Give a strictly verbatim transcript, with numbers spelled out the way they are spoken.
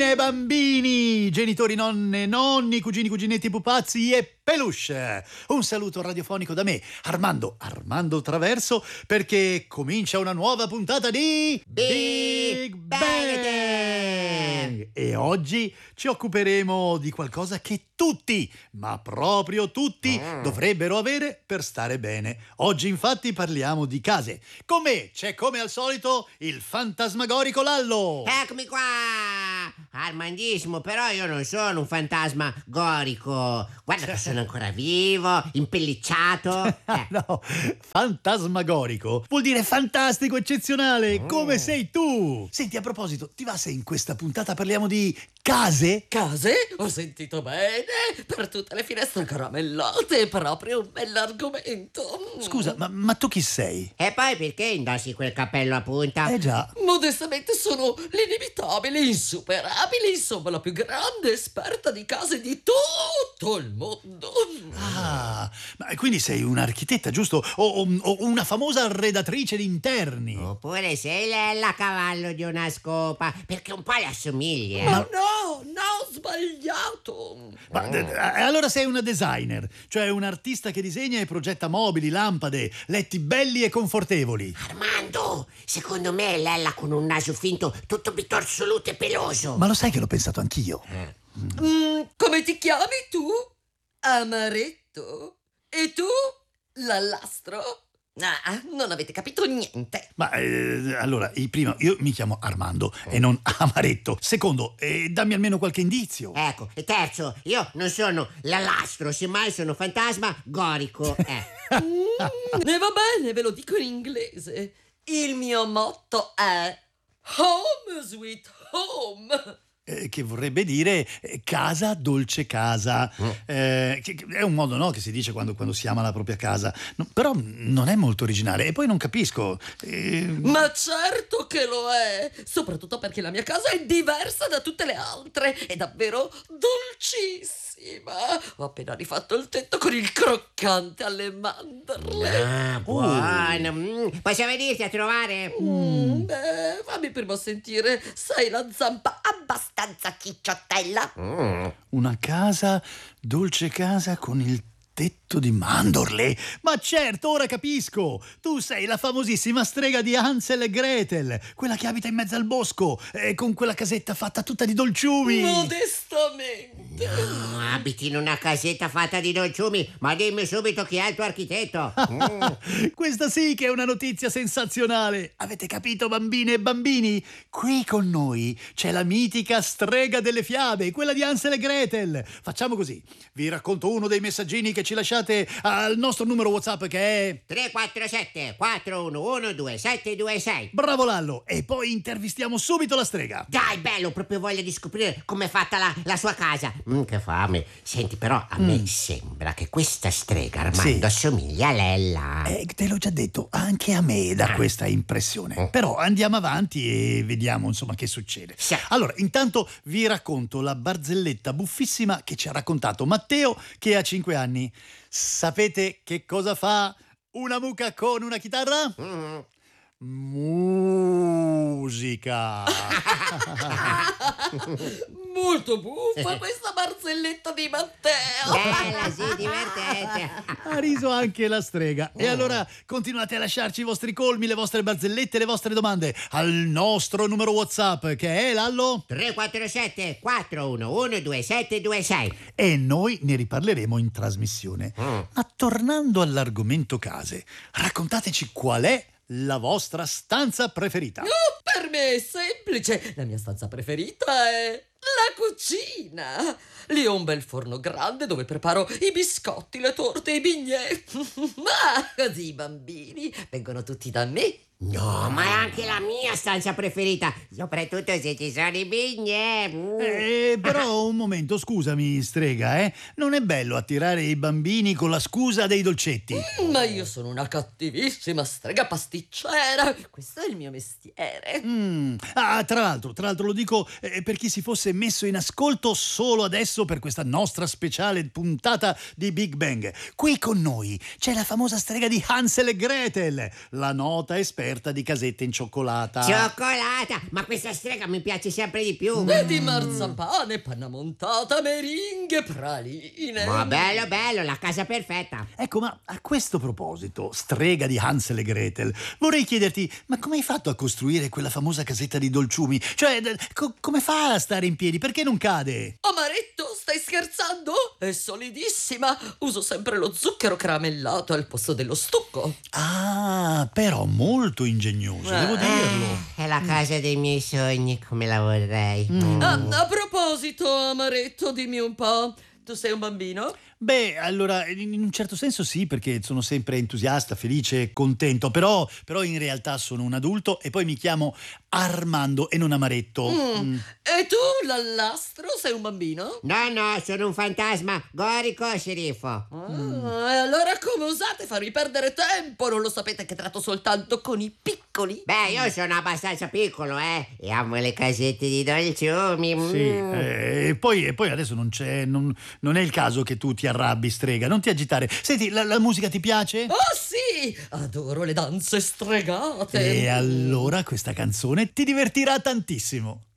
Bambine e bambini, genitori, nonne, nonni, cugini, cuginetti, pupazzi e peluche. Un saluto radiofonico da me, Armando, Armando Traverso, perché comincia una nuova puntata di Big Bang. E oggi ci occuperemo di qualcosa che tutti, ma proprio tutti, mm. dovrebbero avere per stare bene. Oggi infatti parliamo di case. Con me c'è come al solito il fantasmagorico Lallo. Eccomi qua, Armandissimo, però io non sono un fantasma gorico. Guarda che sono ancora vivo, impellicciato. Eh. No, fantasmagorico vuol dire fantastico, eccezionale, mm. come sei tu. Senti, a proposito, ti va se in questa puntata parliamo di case? Case? Ho sentito bene, per tutte le finestre caramellate, proprio un bell'argomento. Scusa, ma, ma tu chi sei? E poi perché indossi quel cappello a punta? Eh già. Modestamente sono l'inimitabile, insuperabile, insomma la più grande esperta di case di tutto il mondo. Ah, ma quindi sei un'architetta, giusto? O, o, o una famosa arredatrice di interni? Oppure sei la cavallo di una scopa, perché un po' le assomiglia. Ma no, no, ho sbagliato. Ma d- allora sei una designer, cioè un artista che disegna e progetta mobili, lampade, letti belli e confortevoli. Armando, secondo me è Lella con un naso finto tutto bitorzoluto e peloso. Ma lo sai che l'ho pensato anch'io? Eh. Mm, come ti chiami tu? Amaretto? E tu? Lallastro? Ah, non avete capito niente. Ma eh, allora, il primo, io mi chiamo Armando e non Amaretto. Secondo, eh, dammi almeno qualche indizio. Ecco, e terzo, io non sono Lallastro, semmai sono fantasma gorico. Eh. mm, e va bene, ve lo dico in inglese. Il mio motto è Home Sweet Home. Eh, che vorrebbe dire eh, casa, dolce casa. Mm. Eh, che, che è un modo, no, che si dice quando, quando si ama la propria casa. No, però non è molto originale. E poi non capisco. Eh... Ma certo che lo è! Soprattutto perché la mia casa è diversa da tutte le altre. È davvero dolcissima. Ho appena rifatto il tetto con il croccante alle mandorle. Ah, buono. Mm. Possiamo venirti a trovare? Mm, beh, fammi prima sentire. Sei la zampa abbastanza cicciottella? Mm. Una casa, dolce casa con il tetto di mandorle? Ma certo, ora capisco! Tu sei la famosissima strega di Hansel e Gretel, quella che abita in mezzo al bosco, eh, con quella casetta fatta tutta di dolciumi. Modestamente. No, abiti in una casetta fatta di dolciumi, ma dimmi subito chi è il tuo architetto. Mm. Questa sì che è una notizia sensazionale. Avete capito, bambine e bambini? Qui con noi c'è la mitica strega delle fiabe, quella di Hansel e Gretel. Facciamo così, vi racconto uno dei messaggini che ci lasciate al nostro numero WhatsApp, che è tre quattro sette quattro uno uno due sette due sei. Bravo Lallo, e poi intervistiamo subito la strega. Dai, bello, ho proprio voglia di scoprire com'è fatta la, la sua casa. Mm, che fame. Senti, però a mm. me sembra che questa strega, Armando, sì, assomiglia a Lella. Eh, te l'ho già detto, anche a me dà ah. questa impressione. Mm. Però andiamo avanti e vediamo insomma che succede. Sì. Allora, intanto vi racconto la barzelletta buffissima che ci ha raccontato Matteo, che ha cinque anni. Sapete che cosa fa una mucca con una chitarra? Mm. Musica. Molto buffa questa barzelletta di Matteo. Bella, sì, divertente. Ha riso anche la strega. E allora continuate a lasciarci i vostri colmi, le vostre barzellette, le vostre domande al nostro numero WhatsApp, che è Lallo tre quattro sette quattro uno uno due sette due sei. E noi ne riparleremo in trasmissione. Mm. Ma tornando all'argomento case, raccontateci qual è la vostra stanza preferita. Oh, per me è semplice. La mia stanza preferita è la cucina. Lì ho un bel forno grande dove preparo i biscotti, le torte, i bignè. Ma così i bambini vengono tutti da me. No, ma è anche la mia stanza preferita, soprattutto se ci sono i bignè. Mm. Eh, però un momento, scusami, strega, eh? Non è bello attirare i bambini con la scusa dei dolcetti. Mm, ma io sono una cattivissima strega pasticcera. Questo è il mio mestiere. Mm. Ah, tra l'altro, tra l'altro lo dico eh, per chi si fosse messo in ascolto solo adesso per questa nostra speciale puntata di Big Bang. Qui con noi c'è la famosa strega di Hansel e Gretel, la nota esperta offerta di casette in cioccolata. Cioccolata! Ma questa strega mi piace sempre di più. E di marzapane, panna montata, meringhe, praline. Ma bello, bello, la casa perfetta. Ecco, ma a questo proposito, strega di Hansel e Gretel, vorrei chiederti, ma come hai fatto a costruire quella famosa casetta di dolciumi? Cioè, co- come fa a stare in piedi? Perché non cade? Amaretto, stai scherzando? È solidissima. Uso sempre lo zucchero caramellato al posto dello stucco. Ah, però molto ingegnoso, devo Eh. dirlo. È la casa dei miei sogni, come la vorrei. Mm. Ah, a proposito, Amaretto, dimmi un po'. Tu sei un bambino? Beh, allora, in un certo senso sì, perché sono sempre entusiasta, felice, contento, però, però in realtà sono un adulto e poi mi chiamo Armando e non Amaretto. Mm. Mm. E tu, l'allastro, sei un bambino? No, no, sono un fantasma. Gorico, sceriffo. Ah, e allora come osate farmi perdere tempo? Non lo sapete che tratto soltanto con i piccoli? Beh, io sono abbastanza piccolo, eh. E amo le casette di dolciumi. Mm. Sì, eh, e poi, e poi adesso non c'è, non, non è il caso che tu ti arrabbi, strega, non ti agitare. Senti, la, la musica ti piace? Oh sì! Adoro le danze stregate. E allora questa canzone ti divertirà tantissimo.